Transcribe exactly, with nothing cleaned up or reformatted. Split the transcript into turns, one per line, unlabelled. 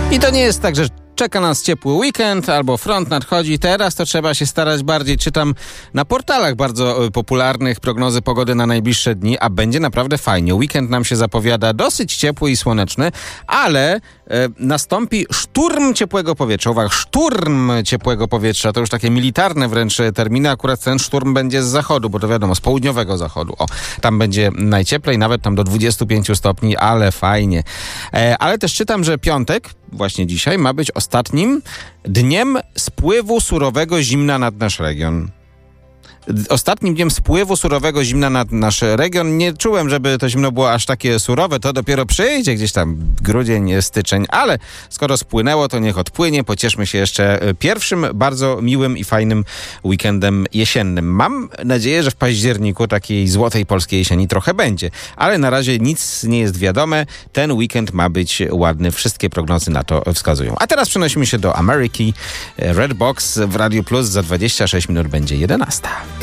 I to nie jest tak, że czeka nas ciepły weekend albo front nadchodzi. Teraz to trzeba się starać bardziej. Czytam na portalach bardzo popularnych prognozy pogody na najbliższe dni, a będzie naprawdę fajnie. Weekend nam się zapowiada dosyć ciepły i słoneczny, ale e, nastąpi szturm ciepłego powietrza. Uwaga, szturm ciepłego powietrza. To już takie militarne wręcz terminy. Akurat ten szturm będzie z zachodu, bo to wiadomo, z południowego zachodu. O, tam będzie najcieplej, nawet tam do dwudziestu pięciu stopni, ale fajnie. E, ale też czytam, że piątek, właśnie dzisiaj, ma być ostatnim dniem spływu surowego zimna nad nasz region. Ostatnim dniem spływu surowego zimna nad nasz region. Nie czułem, żeby to zimno było aż takie surowe. To dopiero przyjdzie gdzieś tam grudzień, styczeń, ale skoro spłynęło, to niech odpłynie. Pocieszmy się jeszcze pierwszym bardzo miłym i fajnym weekendem jesiennym. Mam nadzieję, że w październiku takiej złotej polskiej jesieni trochę będzie, ale na razie nic nie jest wiadome. Ten weekend ma być ładny. Wszystkie prognozy na to wskazują. A teraz przenosimy się do Ameryki. Red Box w Radio Plus za dwadzieścia sześć minut będzie jedenasta.